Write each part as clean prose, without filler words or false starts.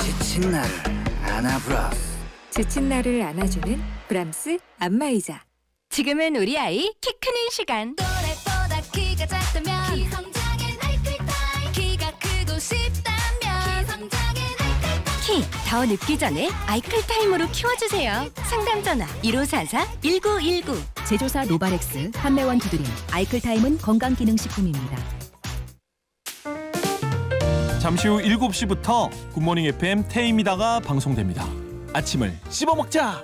지친 나를 안아브라스. 지친 나를 안아주는 브람스 안마의자. 지금은 우리 아이 키 크는 시간. 또래보다 키가 작다면 키성장엔 아이클타임. 키가 크고 싶다면 키성장엔 아이클타임. 키 더 늦기 전에 아이클타임으로 키워주세요. 상담 전화 1544-1919. 제조사 노바렉스, 판매원 두드림, 아이클타임은 건강기능식품입니다. 잠시 후 7시부터 굿모닝 FM 태임이다가 방송됩니다. 아침을 씹어먹자.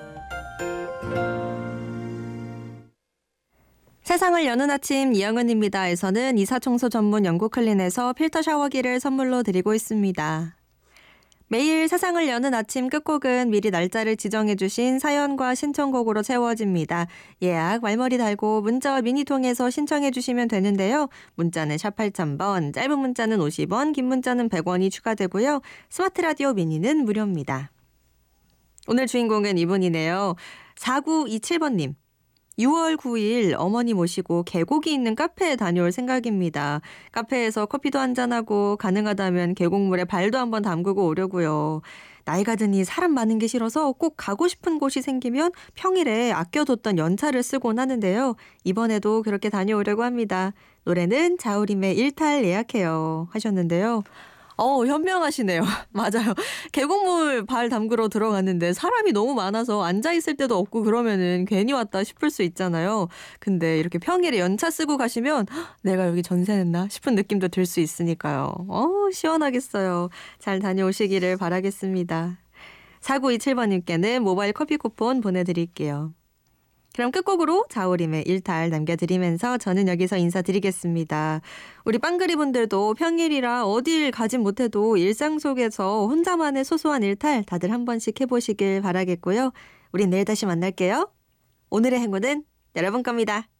세상을 여는 아침 이영은입니다에서는 이사청소 전문 영국클린에서 필터 샤워기를 선물로 드리고 있습니다. 매일 세상을 여는 아침 끝곡은 미리 날짜를 지정해 주신 사연과 신청곡으로 채워집니다. 예약 말머리 달고 문자와 미니 통해서 신청해 주시면 되는데요. 문자는 샵 8000번, 짧은 문자는 50원, 긴 문자는 100원이 추가되고요. 스마트 라디오 미니는 무료입니다. 오늘 주인공은 이분이네요. 4927번님. 6월 9일 어머니 모시고 계곡이 있는 카페에 다녀올 생각입니다. 카페에서 커피도 한잔하고 가능하다면 계곡물에 발도 한번 담그고 오려고요. 나이가 드니 사람 많은 게 싫어서 꼭 가고 싶은 곳이 생기면 평일에 아껴뒀던 연차를 쓰곤 하는데요. 이번에도 그렇게 다녀오려고 합니다. 노래는 자우림의 일탈 예약해요 하셨는데요. 현명하시네요. 맞아요. 계곡물 발 담그러 들어갔는데 사람이 너무 많아서 앉아있을 데도 없고 그러면은 괜히 왔다 싶을 수 있잖아요. 근데 이렇게 평일에 연차 쓰고 가시면 내가 여기 전세 냈나 싶은 느낌도 들 수 있으니까요. 시원하겠어요. 잘 다녀오시기를 바라겠습니다. 4927번님께는 모바일 커피 쿠폰 보내드릴게요. 그럼 끝곡으로 자우림의 일탈 남겨드리면서 저는 여기서 인사드리겠습니다. 우리 빵그리분들도 평일이라 어딜 가진 못해도 일상 속에서 혼자만의 소소한 일탈 다들 한 번씩 해보시길 바라겠고요. 우린 내일 다시 만날게요. 오늘의 행운은 여러분 겁니다.